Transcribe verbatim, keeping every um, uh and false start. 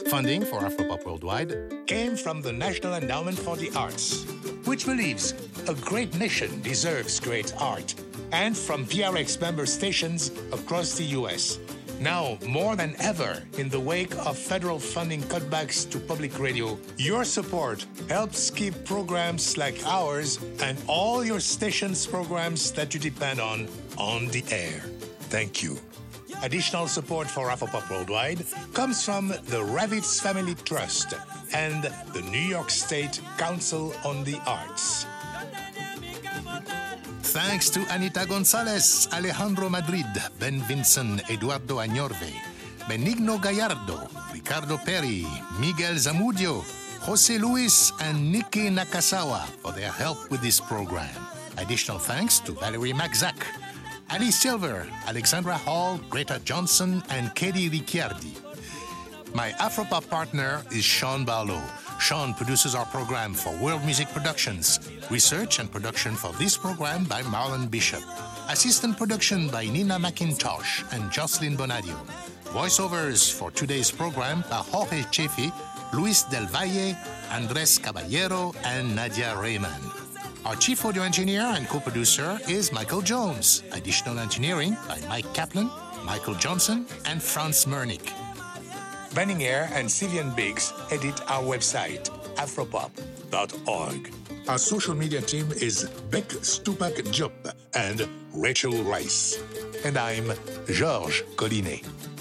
Funding for Afropop Worldwide came from the National Endowment for the Arts, which believes a great nation deserves great art, and from P R X member stations across the U S. Now, more than ever, in the wake of federal funding cutbacks to public radio, your support helps keep programs like ours and all your stations' programs that you depend on on the air. Thank you. Additional support for Afropop Worldwide comes from the Ravitz Family Trust and the New York State Council on the Arts. Thanks to Anita Gonzalez, Alejandro Madrid, Ben Vinson, Eduardo Añorve, Benigno Gallardo, Ricardo Perry, Miguel Zamudio, Jose Luis, and Nikki Nakasawa for their help with this program. Additional thanks to Valerie Maxac, Ali Silver, Alexandra Hall, Greta Johnson, and Katie Ricciardi. My Afropop partner is Sean Barlow. Sean produces our program for World Music Productions. Research and production for this program by Marlon Bishop. Assistant production by Nina McIntosh and Jocelyn Bonadio. Voiceovers for today's program by Jorge Chefi, Luis Del Valle, Andres Caballero, and Nadia Rayman. Our chief audio engineer and co-producer is Michael Jones. Additional engineering by Mike Kaplan, Michael Johnson, and Franz Mernick. Benninger and Sivian Biggs edit our website, afropop dot org. Our social media team is Beck Stupak Diop and Rachel Rice. And I'm Georges Collinet.